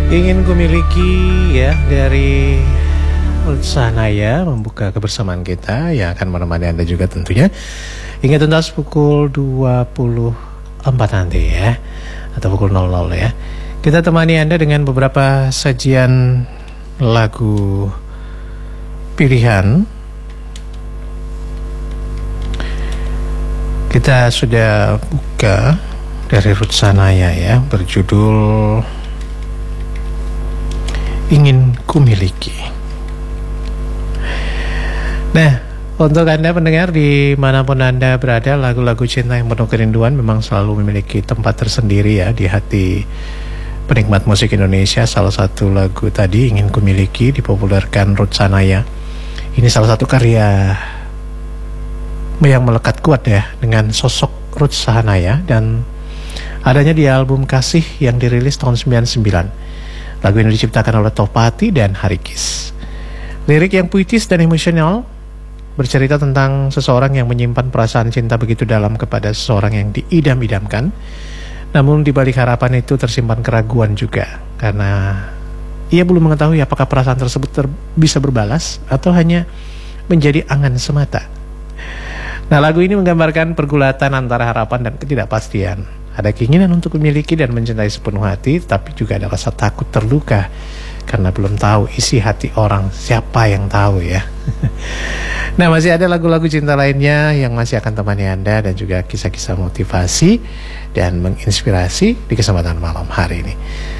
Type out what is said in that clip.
Ingin kumiliki ya dari Ruth Sahanaya membuka kebersamaan kita yang akan menemani Anda juga tentunya hingga tuntas pukul 24 nanti ya, atau pukul 00 ya. Kita temani Anda dengan beberapa sajian lagu pilihan. Kita sudah buka dari Ruth Sahanaya ya, berjudul Ingin Kumiliki. Nah, untuk Anda pendengar dimanapun Anda berada, lagu-lagu cinta yang penuh kerinduan memang selalu memiliki tempat tersendiri ya di hati penikmat musik Indonesia. Salah satu lagu tadi, Ingin Kumiliki, dipopulerkan Ruth Sahanaya. Ini salah satu karya yang melekat kuat ya dengan sosok Ruth Sahanaya, dan adanya di album Kasih yang dirilis tahun 99. Lagu ini diciptakan oleh Tohpati dan Harikis. Lirik yang puitis dan emosional bercerita tentang seseorang yang menyimpan perasaan cinta begitu dalam kepada seseorang yang diidam-idamkan. Namun di balik harapan itu tersimpan keraguan juga, karena ia belum mengetahui apakah perasaan tersebut bisa berbalas atau hanya menjadi angan semata. Nah, lagu ini menggambarkan pergulatan antara harapan dan ketidakpastian. Ada keinginan untuk memiliki dan mencintai sepenuh hati, tapi juga ada rasa takut terluka karena belum tahu isi hati orang, siapa yang tahu ya. Nah, masih ada lagu-lagu cinta lainnya yang masih akan temani Anda, dan juga kisah-kisah motivasi dan menginspirasi di kesempatan malam hari ini.